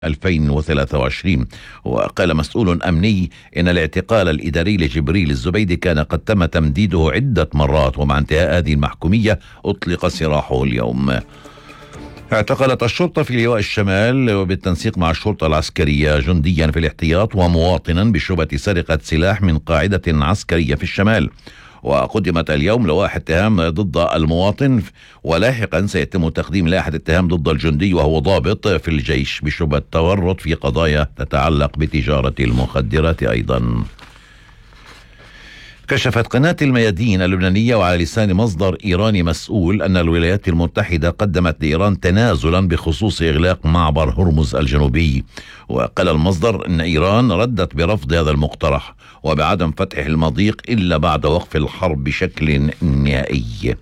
2023. وقال مسؤول أمني إن الاعتقال الإداري لجبريل الزبيدي كان قد تم تمديده عدة مرات، ومع انتهاء هذه المحكومية أطلق سراحه اليوم. اعتقلت الشرطة في لواء الشمال وبالتنسيق مع الشرطة العسكرية جنديا في الاحتياط ومواطنا بشبهة سرقة سلاح من قاعدة عسكرية في الشمال، وقدمت اليوم لوائح اتهام ضد المواطن، ولاحقا سيتم تقديم لائحة اتهام ضد الجندي وهو ضابط في الجيش بشبهة تورط في قضايا تتعلق بتجارة المخدرات. أيضا كشفت قناة الميادين اللبنانية وعلى لسان مصدر إيراني مسؤول أن الولايات المتحدة قدمت لإيران تنازلا بخصوص إغلاق معبر هرمز الجنوبي. وقال المصدر أن إيران ردت برفض هذا المقترح وبعدم فتح المضيق إلا بعد وقف الحرب بشكل نهائي.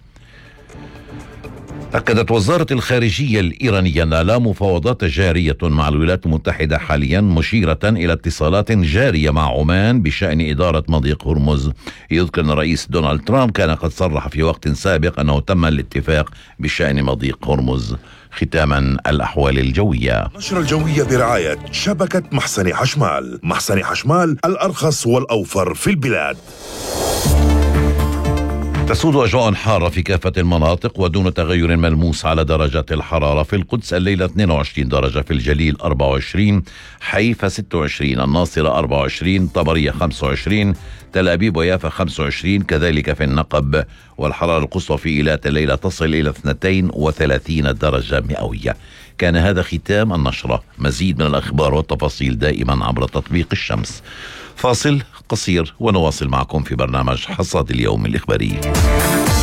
أكدت وزارة الخارجية الإيرانية أن لا مفاوضات جارية مع الولايات المتحدة حاليا، مشيرة إلى اتصالات جارية مع عمان بشأن إدارة مضيق هرمز. يذكر أن الرئيس دونالد ترامب كان قد صرح في وقت سابق أنه تم الاتفاق بشأن مضيق هرمز. ختاما الأحوال الجوية. نشرة الجوية برعاية شبكة محسن حشمال. محسن حشمال الأرخص والأوفر في البلاد. تسود أجواء حارة في كافة المناطق ودون تغير ملموس على درجات الحرارة. في القدس الليلة 22 درجة، في الجليل 24، حيفا 26، الناصرة 24، طبرية 25، تل أبيب ويافا 25، كذلك في النقب. والحرارة القصوى في إيلات الليلة تصل إلى 32 درجة مئوية. كان هذا ختام النشرة. مزيد من الأخبار والتفاصيل دائما عبر تطبيق الشمس. فاصل قصير ونواصل معكم في برنامج حصاد اليوم الإخباري.